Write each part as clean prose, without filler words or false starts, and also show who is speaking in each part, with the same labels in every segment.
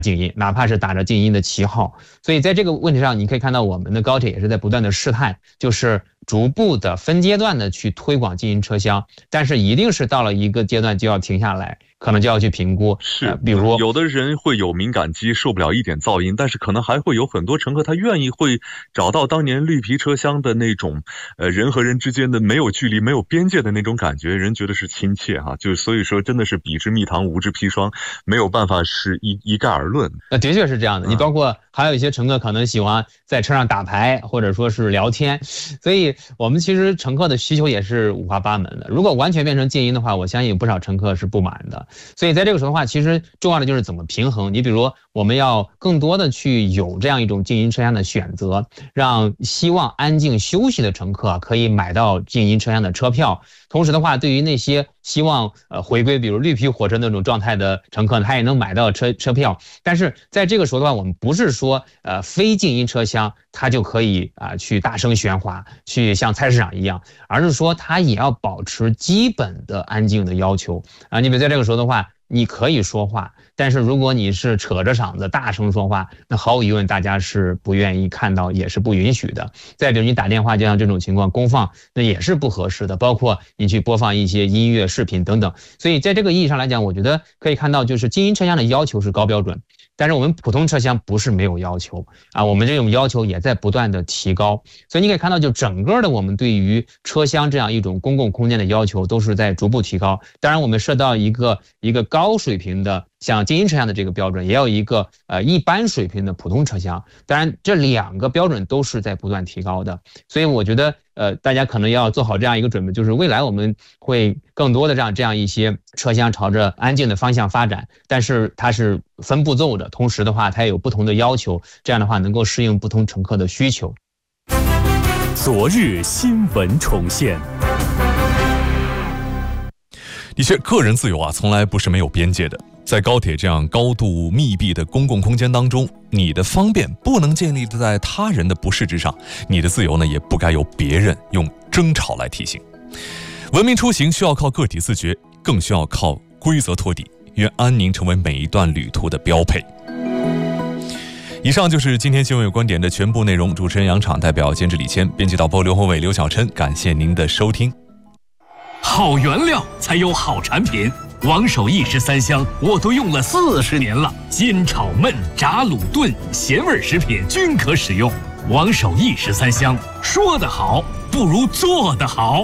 Speaker 1: 静音，哪怕是打着静音的旗号。所以在这个问题上，你可以看到我们的高铁也是在不断的试探，就是逐步的分阶段的去推广静音车厢，但是一定是到了一个阶段就要停下来，可能就要去评估。
Speaker 2: 是，
Speaker 1: 比如
Speaker 2: 有的人会有敏感肌，受不了一点噪音，但是可能还会有很多乘客他愿意会找到当年绿皮车厢的那种人和人之间的没有距离、没有边界的那种感觉，人觉得是亲切哈。就所以说真的是彼之蜜糖，无之砒霜，没有办法是一概而论。
Speaker 1: 的确是这样的。你包括还有一些乘客可能喜欢在车上打牌，或者说是聊天，所以我们其实乘客的需求也是五花八门的。如果完全变成静音的话，我相信不少乘客是不满的。所以在这个时候的话，其实重要的就是怎么平衡。你比如我们要更多的去有这样一种静音车厢的选择，让希望安静休息的乘客可以买到静音车厢的车票。同时的话，对于那些希望回归比如绿皮火车那种状态的乘客，他也能买到车票。但是在这个时候的话，我们不是说非静音车厢它就可以去大声喧哗，去像菜市场一样，而是说它也要保持基本的安静的要求你比如在这个时候的话，你可以说话，但是如果你是扯着嗓子大声说话，那毫无疑问大家是不愿意看到，也是不允许的。再比如你打电话，就像这种情况公放，那也是不合适的，包括你去播放一些音乐视频等等。所以在这个意义上来讲，我觉得可以看到，就是静音车厢的要求是高标准，但是我们普通车厢不是没有要求我们这种要求也在不断的提高。所以你可以看到，就整个的我们对于车厢这样一种公共空间的要求都是在逐步提高。当然我们设到一个高水平的像静音车厢的这个标准，也有一个一般水平的普通车厢，当然这两个标准都是在不断提高的。所以我觉得大家可能要做好这样一个准备，就是未来我们会更多的这样一些车厢朝着安静的方向发展，但是它是分步骤的，同时的话它也有不同的要求，这样的话能够适应不同乘客的需求。
Speaker 3: 昨日新闻重现。的确，个人自由从来不是没有边界的。在高铁这样高度密闭的公共空间当中，你的方便不能建立在他人的不适之上，你的自由呢，也不该由别人用争吵来提醒。文明出行需要靠个体自觉，更需要靠规则托底。愿安宁成为每一段旅途的标配。以上就是今天新闻有观点的全部内容。主持人杨昶，代表监制李谦，编辑导播刘宏伟、刘小琛，感谢您的收听。
Speaker 4: 好原料才有好产品，王守义13香我都用了40年了，煎炒焖炸卤炖咸味食品均可使用。王守义13香，说得好不如做得好。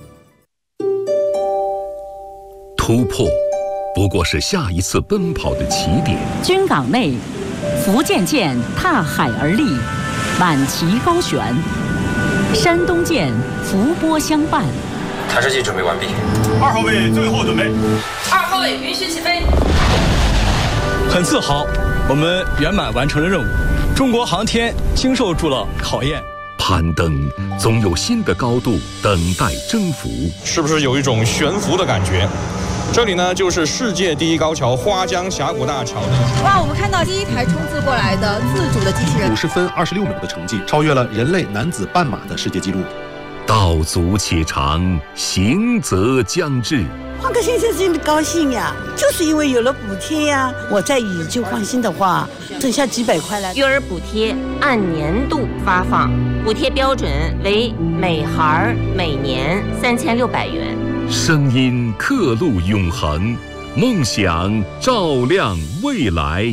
Speaker 5: 突破不过是下一次奔跑的起点。
Speaker 6: 军港内，福建舰踏海而立，满旗高悬；山东舰伏波相伴。
Speaker 7: 探视器准备完毕。
Speaker 8: 2号位最后准备。
Speaker 9: 2号位允许起飞。
Speaker 10: 很自豪，我们圆满完成了任务。中国航天经受住了考验。
Speaker 5: 攀登总有新的高度等待征服。
Speaker 11: 是不是有一种悬浮的感觉？这里呢，就是世界第一高桥花江峡谷大桥。
Speaker 12: 哇，我们看到第一台冲刺过来的自主的机器人，
Speaker 13: 50分26秒的成绩，超越了人类男子半马的世界纪录。
Speaker 5: 道阻且长，行则将至。
Speaker 14: 换个先生真的高兴呀，就是因为有了补贴呀。我在以就放心的话，剩下几百块了。
Speaker 15: 育儿补贴按年度发放，补贴标准为每孩每年3600元。
Speaker 5: 声音刻录永恒，梦想照亮未来。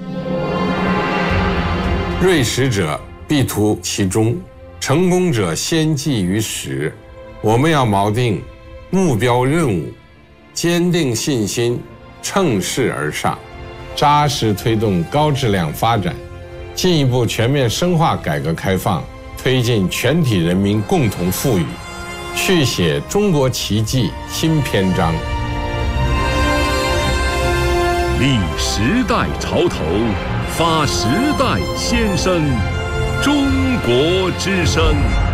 Speaker 16: 锐识者必图其中，成功者先记于始。我们要锚定目标任务，坚定信心，乘势而上，扎实推动高质量发展，进一步全面深化改革开放，推进全体人民共同富裕，续写中国奇迹新篇章。
Speaker 5: 立时代潮头，发时代先声，中国之声。